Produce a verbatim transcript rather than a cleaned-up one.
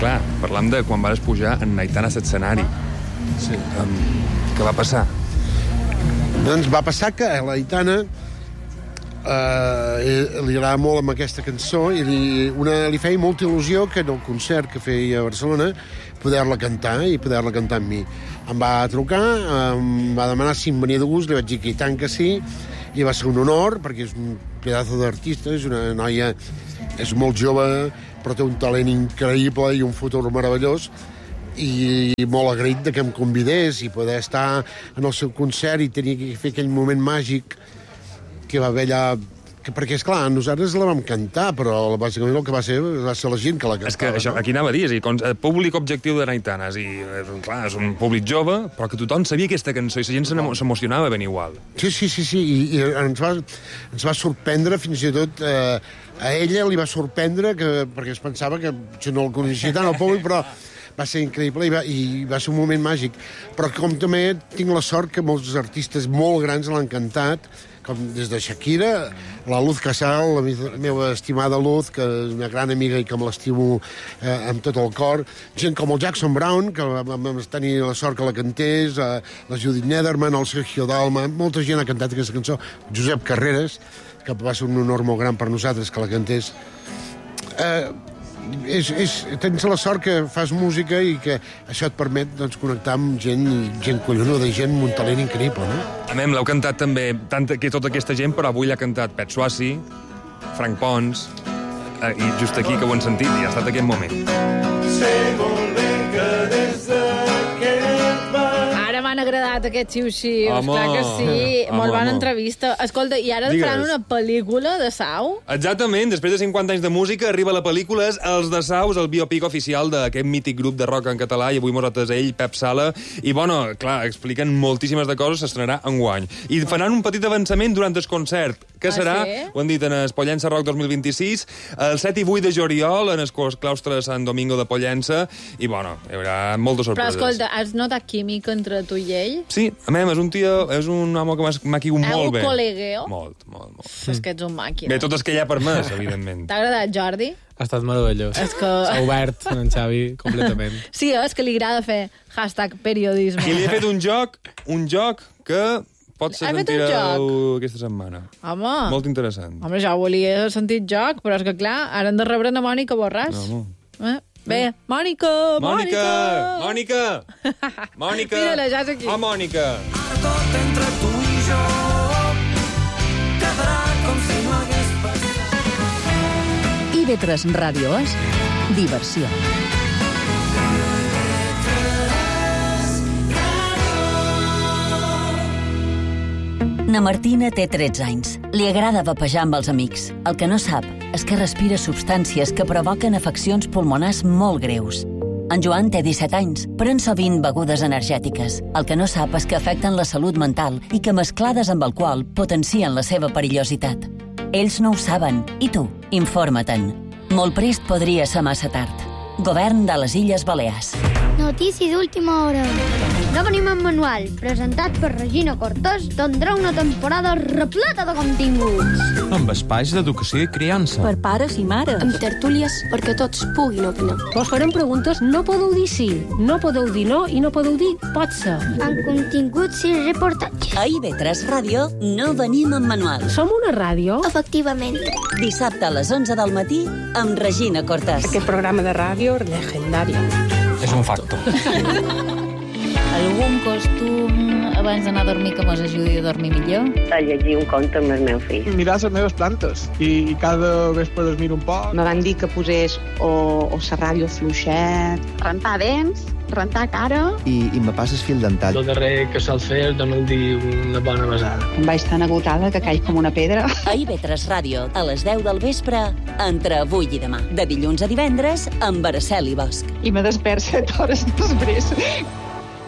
clar, parlam de quan vas pujar en Aitana a l'escenari. Sí. Um, què va passar? Doncs va passar que a l'Aitana eh, li agrada molt amb aquesta cançó i li, una, li feia molta il·lusió que en el concert que feia a Barcelona poder-la cantar i poder-la cantar amb mi. Em va trucar, em va demanar si em venia de gust, li vaig dir que i tant que sí, i va ser un honor, perquè és un pedazo d'artista, és una noia, és molt jove, però té un talent increïble i un futur meravellós, i molt agraït de que em convidés i poder estar en el seu concert i tenir que fer aquell moment màgic que va haver allà... Que, perquè, esclar, nosaltres la vam cantar, però bàsicament el que va ser va ser la gent que la cantava. És que això, aquí anava a dir, és a dir, el públic objectiu de Aitana, és, dir, clar, és un públic jove, però que tothom sabia aquesta cançó i la gent s'emocionava ben igual. Sí, sí, sí, sí, i, i ens, va, ens va sorprendre, fins i tot eh, a ella li va sorprendre, que, perquè es pensava que jo no el coneixia tant al públic, però va ser increïble i va, i va ser un moment màgic. Però com també tinc la sort que molts artistes molt grans l'han cantat, com des de Shakira, la Luz Casal, la meva estimada Luz, que és una gran amiga i que me l'estimo eh, amb tot el cor, gent com el Jackson Brown, que vam tenir la sort que la cantés, eh, la Judith Nederman, el Sergio Dalma, molta gent ha cantat aquesta cançó, Josep Carreras, que va ser un honor molt gran per nosaltres que la cantés. Eh, és, és, tens la sort que fas música i que això et permet doncs, connectar amb gent, gent collonuda i gent amb un talent increïble, no? A mi l'heu cantat també, tant que tota aquesta gent, però avui l'ha cantat Pet Swassi, Frank Pons, eh, i just aquí que ho han sentit, i ha estat aquest moment. Sé molt bé que des d'aquest bar... Ara m'han agradat aquests xiu-xius, home, clar que sí. Home, molt bona home. entrevista. Escolta, i ara Digues. faran una pel·lícula de Sau? Exactament, després de cinquanta anys de música arriba la pel·lícula Els de Saus, el biopic oficial d'aquest mític grup de rock en català, i avui mos ates ell, Pep Sala, i bueno, clar, expliquen moltíssimes de coses, s'estrenarà enguany. I faran un petit avançament durant el concert, que Ah, serà, sí? ho han dit, en el Pollença Rock dos mil vint-i-sis, el set i vuit de juliol, en el claustre de Sant Domingo de Pollença, i bueno, hi haurà moltes Però sorpreses. escolta, has notat química entre tu i ell? Sí, a mi, és un tio, és un home que m'ha quigut molt bé. Un col·legueo? Molt, molt, molt. És que ets un màquina. Bé, tot el que hi ha per més, evidentment. T'ha agradat, Jordi? Ha estat meravellós. És que... S'ha obert en Xavi completament. Sí, és que li agrada fer hashtag periodisme. I li he fet un joc, un joc que potser Ha fet un sentireu aquesta setmana. Home, Molt interessant. home, ja volia sentit joc, però és que clar, ara hem de rebre una Mònica Borràs. No, eh? Bé, Mònica, Mònica! Mònica! Mònica! Mònica! Mira-la, ja és aquí. Oh, Mònica! Ara tot entre tu i jo quedarà com si no hagués passat. I ve tres Ràdio és diversió. Na Martina té tretze anys. Li agrada vapejar amb els amics. El que no sap és que respira substàncies que provoquen afeccions pulmonars molt greus. En Joan té disset anys, pren sovint begudes energètiques. El que no sap és que afecten la salut mental i que mesclades amb alcohol potencien la seva perillositat. Ells no ho saben, i tu, informa-te'n. Molt prest podria ser massa tard. Govern de les Illes Balears. Notícies d'última hora. No venim en manual, presentat per Regina Cortés, tindrà una temporada repleta de continguts. Amb espais d'educació i criança. Per pares i mares. Amb tertúlies perquè tots puguin opinar. Vos farem preguntes, no podeu dir sí, no podeu dir no i no podeu dir pot ser. Amb continguts i reportatges. A I V tres Ràdio no venim en manual. Som una ràdio? Efectivament. Dissabte a les onze del matí amb Regina Cortés. Aquest programa de ràdio legendari. És un facto. Algun costum abans d'anar a dormir que mos ajudi a dormir millor? A llegir un conte amb el meu fill. Mirar les meves plantes i, i cada vespre les miro un poc. Me van dir que posés o, o la ràdio fluixet. Rentar dents, rentar cara... I, i me passes fil dental. El darrer que sol fer és donar-li dir una bona besada. Em vaig tan agotada que caig com una pedra. A I V tres Ràdio, a les deu del vespre, entre avui i demà. De dilluns a divendres, amb Araceli Bosch. I me despert set hores després.